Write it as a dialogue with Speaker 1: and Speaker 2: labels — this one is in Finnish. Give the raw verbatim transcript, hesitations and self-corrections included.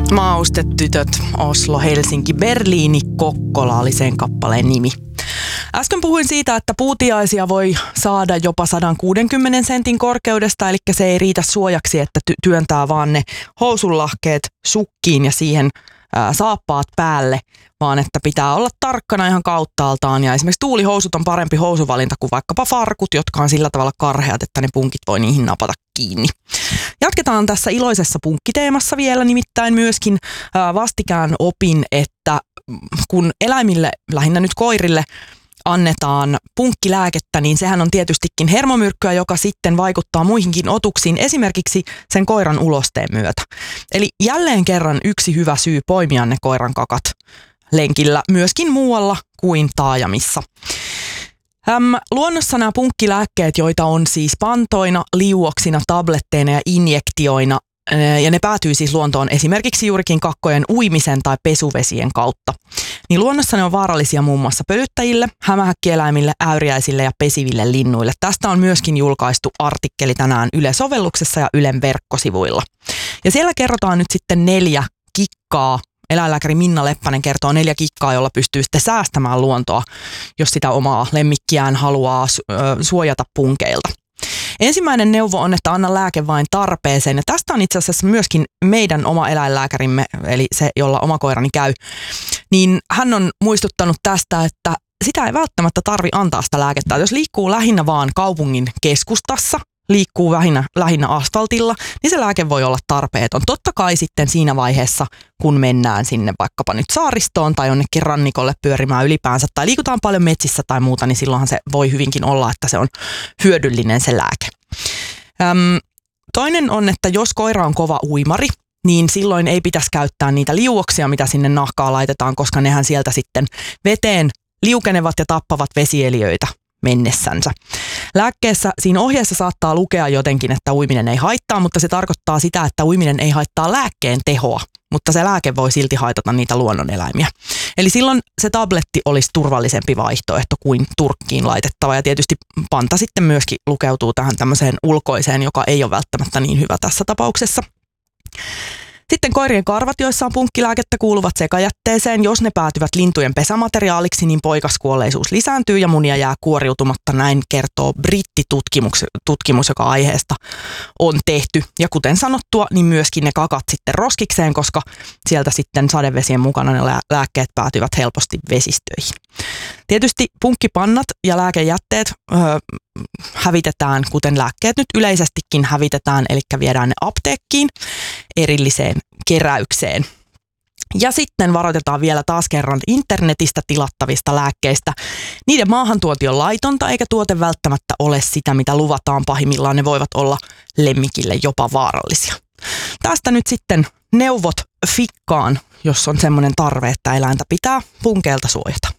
Speaker 1: Maustetytöt, Oslo, Helsinki, Berliini, Kokkola oli sen kappaleen nimi. Äsken puhuin siitä, että puutiaisia voi saada jopa sata kuusikymmentä sentin korkeudesta, eli se ei riitä suojaksi, että ty- työntää vaan ne housunlahkeet sukkiin ja siihen ää, saappaat päälle, vaan että pitää olla tarkkana ihan kauttaaltaan. Ja esimerkiksi tuulihousut on parempi housuvalinta kuin vaikkapa farkut, jotka on sillä tavalla karheat, että ne punkit voi niihin napata kiinni. Jatketaan tässä iloisessa punkkiteemassa vielä, nimittäin myöskin ää, vastikään opin, että kun eläimille, lähinnä nyt koirille, annetaan punkkilääkettä, niin sehän on tietystikin hermomyrkkyä, joka sitten vaikuttaa muihinkin otuksiin, esimerkiksi sen koiran ulosteen myötä. Eli jälleen kerran yksi hyvä syy poimia ne koiran kakat lenkillä myöskin muualla kuin taajamissa. Äm, luonnossa nämä punkkilääkkeet, joita on siis pantoina, liuoksina, tabletteina ja injektioina, ja ne päätyy siis luontoon esimerkiksi juurikin kakkojen uimisen tai pesuvesien kautta. Niin luonnossa ne on vaarallisia muun muassa pölyttäjille, hämähäkkieläimille, äyriäisille ja pesiville linnuille. Tästä on myöskin julkaistu artikkeli tänään Yle-sovelluksessa ja Ylen verkkosivuilla. Ja siellä kerrotaan nyt sitten neljä kikkaa. Eläinlääkäri Minna Leppänen kertoo neljä kikkaa, jolla pystyy sitten säästämään luontoa, jos sitä omaa lemmikkiään haluaa suojata punkeilta. Ensimmäinen neuvo on, että anna lääke vain tarpeeseen. Ja tästä on itse asiassa myöskin meidän oma eläinlääkärimme, eli se, jolla oma koirani käy, niin hän on muistuttanut tästä, että sitä ei välttämättä tarvi antaa sitä lääkettä. Jos liikkuu lähinnä vaan kaupungin keskustassa, liikkuu lähinnä, lähinnä asfaltilla, niin se lääke voi olla tarpeeton. Totta kai sitten siinä vaiheessa, kun mennään sinne vaikkapa nyt saaristoon tai jonnekin rannikolle pyörimään ylipäänsä tai liikutaan paljon metsissä tai muuta, niin silloinhan se voi hyvinkin olla, että se on hyödyllinen se lääke. Öm, toinen on, että jos koira on kova uimari, niin silloin ei pitäisi käyttää niitä liuoksia, mitä sinne nahkaan laitetaan, koska nehän sieltä sitten veteen liukenevat ja tappavat vesieliöitä mennessänsä. Lääkkeessä, siinä ohjeessa saattaa lukea jotenkin, että uiminen ei haittaa, mutta se tarkoittaa sitä, että uiminen ei haittaa lääkkeen tehoa, mutta se lääke voi silti haitata niitä luonnoneläimiä. Eli silloin se tabletti olisi turvallisempi vaihtoehto kuin turkkiin laitettava, ja tietysti panta sitten myöskin lukeutuu tähän tämmöiseen ulkoiseen, joka ei ole välttämättä niin hyvä tässä tapauksessa. Sitten koirien karvat, joissa on punkkilääkettä, kuuluvat sekajätteeseen. Jos ne päätyvät lintujen pesämateriaaliksi, niin poikaskuolleisuus lisääntyy ja munia jää kuoriutumatta. Näin kertoo brittitutkimus, tutkimus, joka aiheesta on tehty. Ja kuten sanottua, niin myöskin ne kakat sitten roskikseen, koska sieltä sitten sadevesien mukana ne lääkkeet päätyvät helposti vesistöihin. Tietysti punkkipannat ja lääkejätteet öö, hävitetään, kuten lääkkeet nyt yleisestikin hävitetään, eli viedään ne apteekkiin erilliseen keräykseen. Ja sitten varoitetaan vielä taas kerran internetistä tilattavista lääkkeistä. Niiden maahantuonti on laitonta, eikä tuote välttämättä ole sitä, mitä luvataan. Pahimmillaan ne voivat olla lemmikille jopa vaarallisia. Tästä nyt sitten neuvot fikkaan, jos on semmoinen tarve, että eläintä pitää punkeilta suojata.